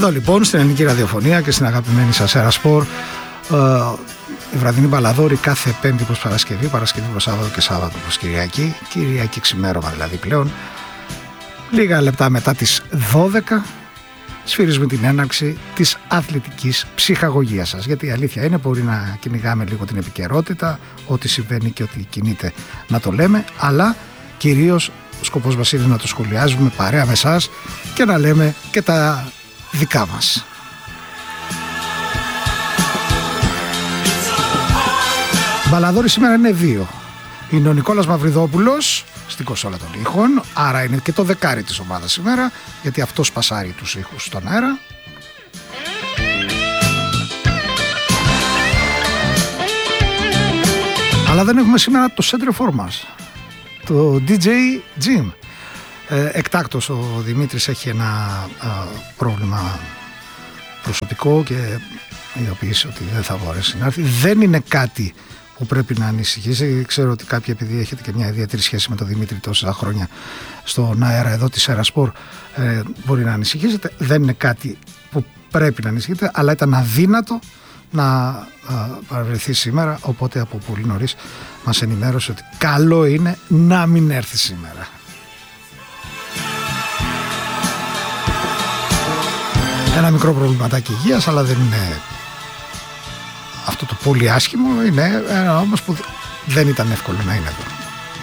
Εδώ λοιπόν στην ελληνική ραδιοφωνία και στην αγαπημένη σας Έρα Σπορ, η βραδινή μπαλαδόρη κάθε Πέμπτη προς Παρασκευή, Παρασκευή προς Σάββατο και Σάββατο προς Κυριακή, Κυριακή ξημέρωμα δηλαδή πλέον, λίγα λεπτά μετά τις 12 σφυρίζουμε την έναρξη της αθλητικής ψυχαγωγίας σας. Γιατί η αλήθεια είναι, μπορεί να κυνηγάμε λίγο την επικαιρότητα, ό,τι συμβαίνει και ό,τι κινείται να το λέμε, αλλά κυρίως ο σκοπός μας είναι να το σχολιάζουμε παρέα με εσάς και να λέμε και τα δικά μας. Μπαλαδόροι σήμερα είναι δύο. Είναι ο Νικόλας Μαυριδόπουλος στην κονσόλα των ήχων, άρα είναι και το δεκάρι της ομάδας σήμερα, γιατί αυτός πασάρει τους ήχους στον αέρα. Αλλά δεν έχουμε σήμερα το center for μας, το DJ Jim. Εκτάκτος ο Δημήτρης έχει ένα πρόβλημα προσωπικό και ειδοποίησε ότι δεν θα μπορέσει να έρθει. Δεν είναι κάτι που πρέπει να ανησυχήσει. Ξέρω ότι κάποιοι, επειδή έχετε και μια ιδιαίτερη σχέση με τον Δημήτρη τόσα χρόνια στον αέρα εδώ της Έρα Σπορ, μπορεί να ανησυχήσετε. Δεν είναι κάτι που πρέπει να ανησυχείτε, αλλά ήταν αδύνατο να παραβρεθεί σήμερα, οπότε από πολύ νωρίς μας ενημέρωσε ότι καλό είναι να μην έρθει σήμερα. Ένα μικρό προβληματάκι υγείας, αλλά δεν είναι αυτό το πολύ άσχημο, είναι ένα όμως που δεν ήταν εύκολο να είναι εδώ.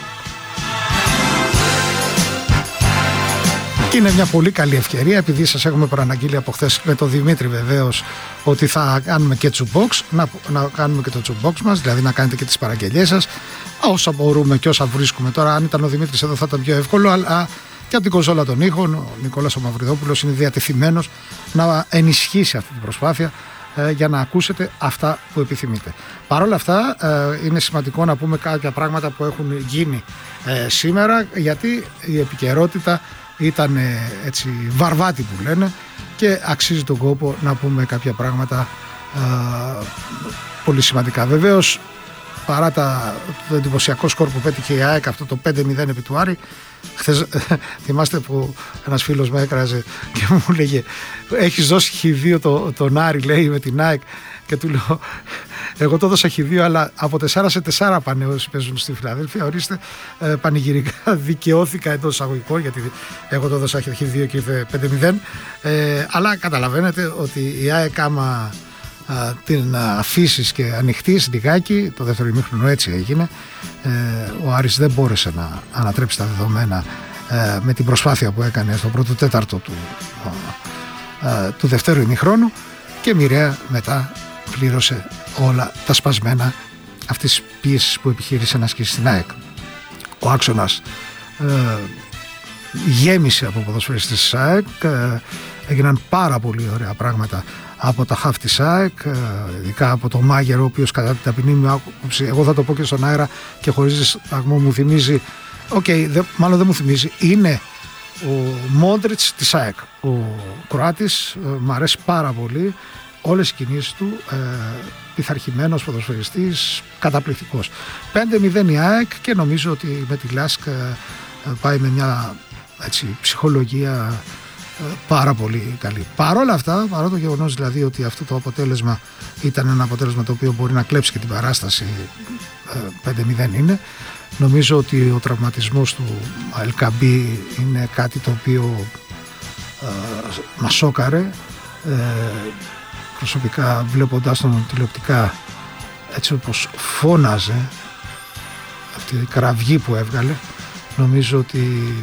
Και είναι μια πολύ καλή ευκαιρία, επειδή σας έχουμε προαναγγείλει από χθες με τον Δημήτρη βεβαίως ότι θα κάνουμε και τσουμπόξ, να κάνουμε και το τσουμπόξ μας, δηλαδή να κάνετε και τις παραγγελίες σας, όσα μπορούμε και όσα βρίσκουμε. Τώρα αν ήταν ο Δημήτρης εδώ θα ήταν πιο εύκολο, αλλά και από την κονσόλα των ήχων ο Νικόλας ο Μαυριδόπουλος είναι διατεθειμένος να ενισχύσει αυτή την προσπάθεια για να ακούσετε αυτά που επιθυμείτε. Παρ' όλα αυτά είναι σημαντικό να πούμε κάποια πράγματα που έχουν γίνει σήμερα, γιατί η επικαιρότητα ήταν έτσι βαρβάτη που λένε και αξίζει τον κόπο να πούμε κάποια πράγματα πολύ σημαντικά. Βεβαίως, παρά το εντυπωσιακό σκορ που πέτυχε η ΑΕΚ, αυτό το 5-0 επί του Άρη, χθες θυμάστε που ένας φίλος με έκραζε και μου λέγε έχεις δώσει χ2 τον Άρη, λέει, με την ΑΕΚ, και του λέω εγώ το έδωσα χ2, αλλά από 4 σε 4 πάνε όσοι παίζουν στη Φιλαδέλφια, ορίστε, πανηγυρικά δικαιώθηκα εντός εισαγωγικών, γιατί εγώ το έδωσα χ2 και ήρθε 5-0, αλλά καταλαβαίνετε ότι η ΑΕΚ άμα την αφήσεις και ανοιχτής λιγάκι, το δεύτερο ημίχρονο έτσι έγινε, ο Άρης δεν μπόρεσε να ανατρέψει τα δεδομένα με την προσπάθεια που έκανε στο πρώτο τέταρτο του δεύτερου ημίχρονου και μοιραία μετά πλήρωσε όλα τα σπασμένα αυτής της πίεσης που επιχείρησε να ασκήσει στην ΑΕΚ. Ο άξονας γέμισε από ποδοσφαιριστές της ΑΕΚ, έγιναν πάρα πολύ ωραία πράγματα από τα χαφ της ΑΕΚ, ειδικά από το Μάγερο, ο οποίος κατά την ταπεινή μου άποψη, εγώ θα το πω και στον αέρα και χωρίς αγμό, μου θυμίζει, μάλλον δεν μου θυμίζει, είναι ο Μόντριτς της ΑΕΚ, ο Κροάτης, μου αρέσει πάρα πολύ, όλες οι κινήσεις του, πειθαρχημένος ποδοσφαιριστής, καταπληκτικός. 5-0 η ΑΕΚ και νομίζω ότι με τη Λάσκ πάει με μια έτσι, ψυχολογία πάρα πολύ καλή. Παρόλα αυτά, παρά το γεγονός δηλαδή ότι αυτό το αποτέλεσμα ήταν ένα αποτέλεσμα το οποίο μπορεί να κλέψει και την παράσταση, 5-0 είναι, νομίζω ότι ο τραυματισμός του Ελκαμπή είναι κάτι το οποίο μας σόκαρε. Προσωπικά, βλέποντας τον τηλεοπτικά, έτσι όπως φώναζε, αυτή η κραυγή που έβγαλε, νομίζω ότι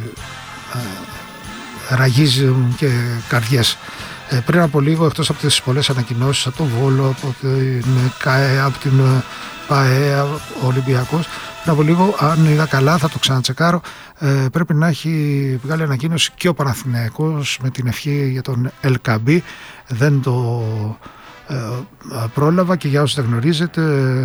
ραγίζουν και καρδιές. Πριν από λίγο, εκτός από τις πολλές ανακοινώσεις από τον Βόλο, από την ΚΑΕ, από την ΠΑΕ, ο Ολυμπιακός, πριν από λίγο, αν είδα καλά, θα το ξανατσεκάρω, πρέπει να έχει βγάλει ανακοίνωση και ο Παναθηναϊκός με την ευχή για τον Ελκαμπή. Δεν το πρόλαβα, και για όσους δεν γνωρίζετε,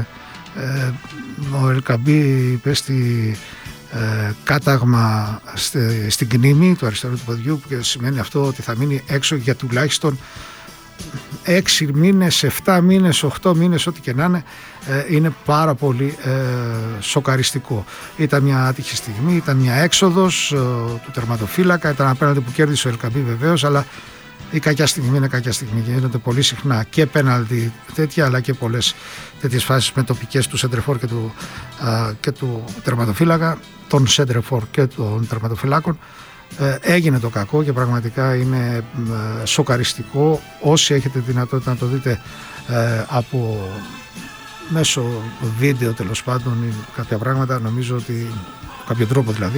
ο Ελκαμπή πέστη κάταγμα στην κνήμη του αριστερού του ποδιού, και σημαίνει αυτό ότι θα μείνει έξω για τουλάχιστον 6 μήνες, 7 μήνες, 8 μήνες, ό,τι και να είναι. Είναι πάρα πολύ σοκαριστικό. Ήταν μια άτυχη στιγμή, ήταν μια έξοδος του τερματοφύλακα, ήταν απέναντι που κέρδισε ο Ελκαμπή βεβαίως, αλλά η κακιά στιγμή είναι κακιά στιγμή. Γίνονται πολύ συχνά και πέναλτι τέτοια, αλλά και πολλές τέτοιες φάσεις με τοπικές του σεντρεφόρ και του τερματοφύλακα, των σεντρεφόρ και των τερματοφυλάκων. Έγινε το κακό και πραγματικά είναι σοκαριστικό. Όσοι έχετε δυνατότητα να το δείτε από μέσω βίντεο, τέλος πάντων, ή κάποια πράγματα, νομίζω ότι κάποιο τρόπο δηλαδή,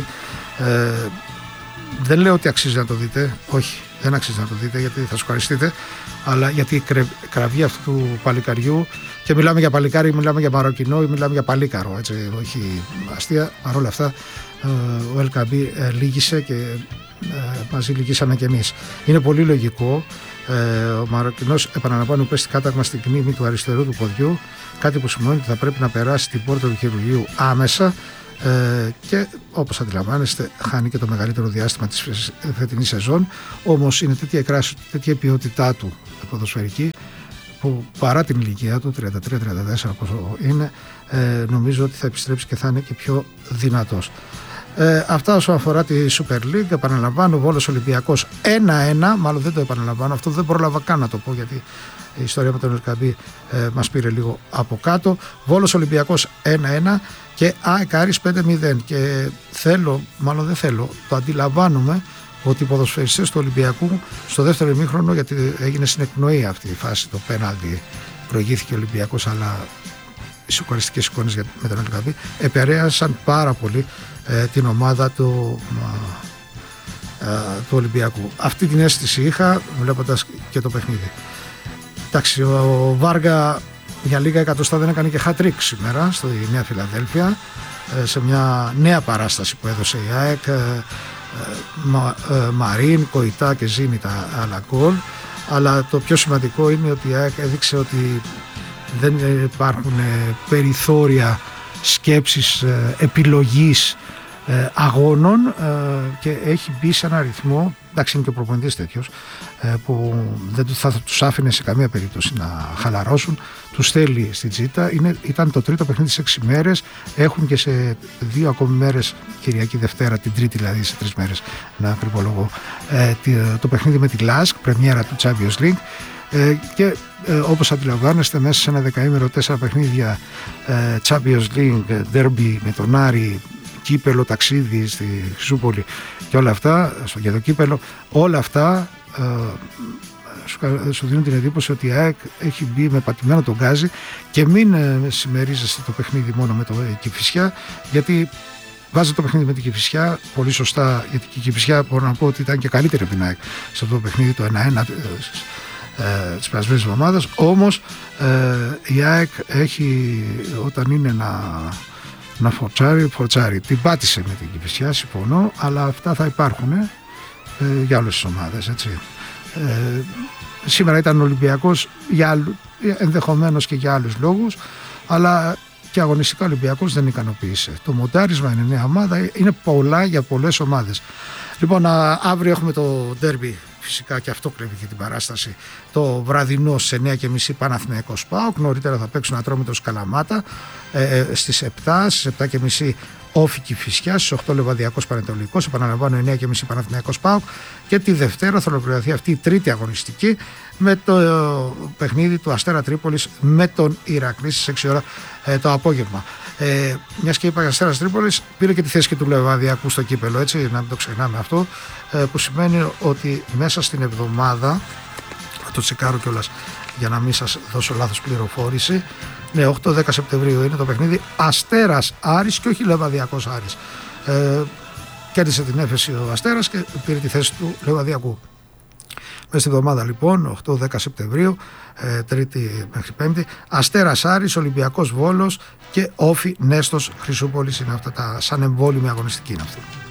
δεν λέω ότι αξίζει να το δείτε, όχι, δεν αξίζει να το δείτε γιατί θα σοκαριστείτε, αλλά γιατί η κραυγή αυτού του παλικαριού, και μιλάμε για παλικάρι, μιλάμε για Μαροκινό ή μιλάμε για παλίκαρο, έτσι, όχι αστεία, παρόλα αυτά ο Ελκαμπή λύγησε και μαζί λυγίσαμε και εμείς. Είναι πολύ λογικό. Ο Μαροκινός, επαναλαμβάνω, πέσει κάταγμα στην κνήμη του αριστερού του ποδιού, κάτι που σημαίνει ότι θα πρέπει να περάσει την πόρτα του χειρουργείου άμεσα, και όπως αντιλαμβάνεστε χάνει και το μεγαλύτερο διάστημα της φετινής σεζόν. Όμως είναι τέτοια η κράση του, τέτοια η ποιότητά του ποδοσφαιρική, που παρά την ηλικία του 33-34 πόσο είναι, νομίζω ότι θα επιστρέψει και θα είναι και πιο δυνατός. Αυτά όσον αφορά τη Super League. Επαναλαμβάνω, Βόλος Ολυμπιακός 1-1, μάλλον δεν το επαναλαμβάνω, αυτό δεν πρόλαβα καν να το πω γιατί η ιστορία με τον Ελκαμπή μας πήρε λίγο από κάτω. Βόλος Ολυμπιακός 1-1 και ΑΕΚ Άρης 5-0. Και το αντιλαμβάνομαι ότι οι ποδοσφαιριστές του Ολυμπιακού στο δεύτερο ημίχρονο, γιατί έγινε συνεκπνοή αυτή η φάση, το πέναλτι, προηγήθηκε ο Ολυμπιακός, αλλά οι σοκαριστικές εικόνες με τον Ελκαμπή επηρέασαν πάρα πολύ την ομάδα του Ολυμπιακού. Αυτή την αίσθηση είχα βλέποντας και το παιχνίδι. Εντάξει, ο Βάργα για λίγα εκατοστά δεν έκανε και hat-trick σήμερα στη Νέα Φιλαδέλφια, σε μια νέα παράσταση που έδωσε η ΑΕΚ. Μαρίν, Κοϊτά και Ζήνη τα άλλα γκολ, αλλά το πιο σημαντικό είναι ότι η ΑΕΚ έδειξε ότι δεν υπάρχουν περιθώρια σκέψης, επιλογής αγώνων, και έχει μπει σε ένα ρυθμό, εντάξει είναι και ο προπονητής τέτοιος, που δεν θα τους άφηνε σε καμία περίπτωση να χαλαρώσουν, τους θέλει στην τζίτα. Ήταν το τρίτο παιχνίδι σε 6 μέρες, έχουν και σε 2 ακόμη μέρες, Κυριακή Δευτέρα, την Τρίτη δηλαδή, σε 3 μέρες να ακριβολογώ, το παιχνίδι με τη ΛΑΣΚ, πρεμιέρα του Champions League, και όπως αντιλαμβάνεστε μέσα σε ένα δεκαήμερο 4 παιχνίδια Champions League, Derby με τον Άρη, κύπελο, ταξίδι στη Χρυσούπολη και όλα αυτά, στο κήπελο, όλα αυτά σου δίνουν την εντύπωση ότι η ΑΕΚ έχει μπει με πατημένο τον γκάζι. Και μην συμμερίζεστε το παιχνίδι μόνο με το Κηφισιά, γιατί βάζει το παιχνίδι με την Κηφισιά πολύ σωστά, γιατί η Κηφισιά μπορώ να πω ότι ήταν και καλύτερη από την ΑΕΚ σε αυτό το παιχνίδι, το 1-1 της περασμένης εβδομάδας. Όμως η ΑΕΚ έχει, όταν είναι να φορτσάρει. Την πάτησε με την Κηφισιά, συμφωνώ, αλλά αυτά θα υπάρχουν για όλες τις ομάδες, έτσι. Σήμερα ήταν Ολυμπιακός ενδεχομένως και για άλλους λόγους, αλλά και αγωνιστικά Ολυμπιακός δεν ικανοποίησε. Το μοντάρισμα είναι νέα ομάδα, είναι πολλά για πολλές ομάδες. Λοιπόν, αύριο έχουμε το ντέρμπι, φυσικά και αυτό κλέβει και την παράσταση, το βραδινό στις 9.30 Παναθηναϊκός ΠΑΟΚ. Νωρίτερα θα παίξουν Ατρόμητος Καλαμάτα στις 7, στις 7.30 Όφη Κηφισιά, στις 8 Λεβαδιακός Πανετολικός, επαναλαμβάνω 9.30 Παναθηναϊκός ΠΑΟΚ. Και τη Δευτέρα θα ολοκληρωθεί αυτή η τρίτη αγωνιστική με το παιχνίδι του Αστέρα Τρίπολης με τον Ηρακλή στις 6 ώρα το απόγευμα. Μιας και είπα για Αστέρας Τρίπολης, πήρε και τη θέση και του Λεβαδιακού στο κύπελο, έτσι, να μην το ξεχνάμε αυτό, που σημαίνει ότι μέσα στην εβδομάδα, θα το τσεκάρω κιόλας για να μην σας δώσω λάθος πληροφόρηση, 8-10 Σεπτεμβρίου είναι το παιχνίδι Αστέρας Άρης και όχι Λεβαδιακός Άρης. Κέρδισε την έφεση ο Αστέρας και πήρε τη θέση του Λεβαδιακού. Μέσα στη εβδομάδα λοιπόν, 8-10 Σεπτεμβρίου, Τρίτη μέχρι Πέμπτη, Αστέρας Άρης, Ολυμπιακός Βόλος και Όφη Νέστος Χρυσούπολης. Είναι αυτά τα σαν εμβόλυμη αγωνιστική είναι αυτή.